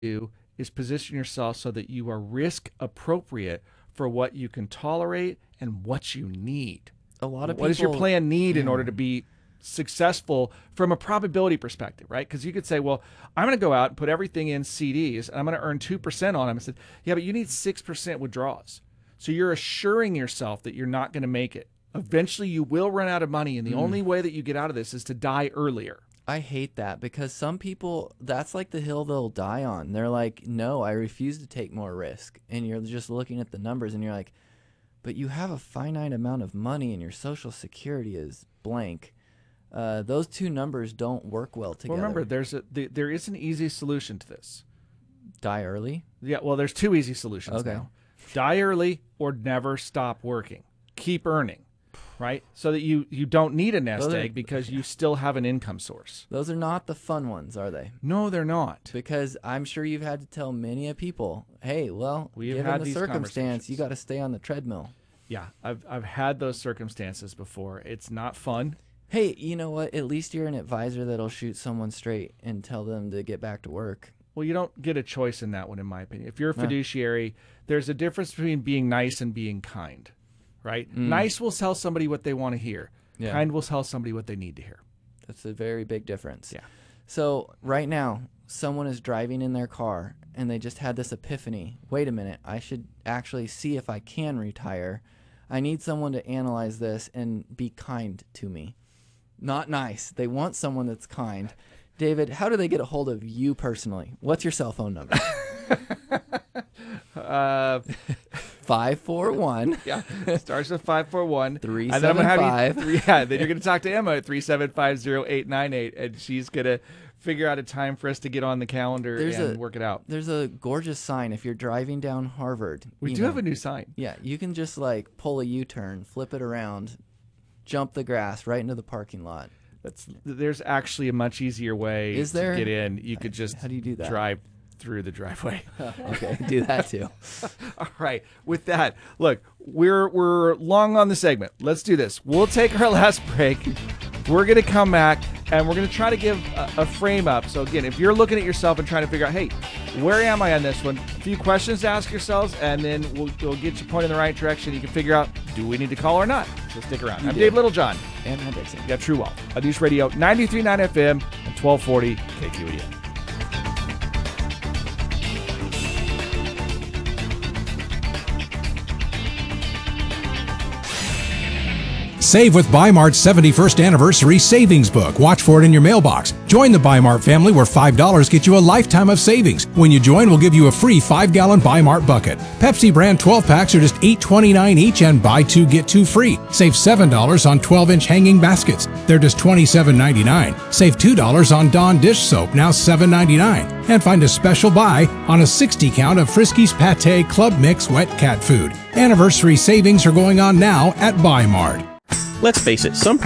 do is position yourself so that you are risk appropriate for what you can tolerate and what you need. A lot of people, what does your plan need in order to be successful from a probability perspective, right? Because you could say, well, I'm going to go out and put everything in CDs and I'm going to earn 2% on them. I said, yeah, but you need 6% withdrawals. So you're assuring yourself that you're not going to make it. Eventually you will run out of money, and the only way that you get out of this is to die earlier. I hate that, because some people, that's like the hill they'll die on. They're like, no, I refuse to take more risk. And you're just looking at the numbers and you're like, but you have a finite amount of money and your Social Security is blank. Those two numbers don't work well together. Well, remember, there is an easy solution to this. Die early? Yeah, well, there's two easy solutions now. Die early or never stop working. Keep earning, right? So that you don't need a nest egg because you still have an income source. Those are not the fun ones, are they? No, they're not. Because I'm sure you've had to tell many a people, hey, well, given the circumstance, you got to stay on the treadmill. Yeah, I've had those circumstances before. It's not fun. Hey, you know what? At least you're an advisor that'll shoot someone straight and tell them to get back to work. Well, you don't get a choice in that one, in my opinion. If you're a fiduciary, there's a difference between being nice and being kind, right? Nice will tell somebody what they want to hear. Yeah. Kind will tell somebody what they need to hear. That's a very big difference. Yeah. So right now, someone is driving in their car and they just had this epiphany. Wait a minute, I should actually see if I can retire. I need someone to analyze this and be kind to me. Not nice. They want someone that's kind. David, how do they get a hold of you personally? What's your cell phone number? 541. Yeah, starts with 541. 375. Then you're going to talk to Emma at 3750898, and she's going to figure out a time for us to get on the calendar and work it out. There's a gorgeous sign if you're driving down Harvard. We do have a new sign. Yeah, you can just like pull a U-turn, flip it around, jump the grass right into the parking lot. There's actually a much easier way to get in. You could just how do you do that? Drive through the driveway. Okay, do that too. All right. With that, look, we're long on the segment. Let's do this. We'll take our last break. We're going to come back, and we're going to try to give a frame up. So, again, if you're looking at yourself and trying to figure out, hey, where am I on this one? A few questions to ask yourselves, and then we'll get you pointed in the right direction. You can figure out, do we need to call or not? So stick around. I'm Dave Littlejohn. And I'm Dixon. You got True Wealth on News Radio 93.9 FM and 1240 KQEN. Save with Bi-Mart's 71st Anniversary Savings Book. Watch for it in your mailbox. Join the Bi-Mart family where $5 gets you a lifetime of savings. When you join, we'll give you a free 5-gallon Bi-Mart bucket. Pepsi brand 12-packs are just $8.29 each and buy 2, get 2 free. Save $7 on 12-inch hanging baskets. They're just $27.99. Save $2 on Dawn dish soap, now $7.99. And find a special buy on a 60-count of Friskies Pâté Club Mix wet cat food. Anniversary savings are going on now at Bi-Mart. Let's face it, some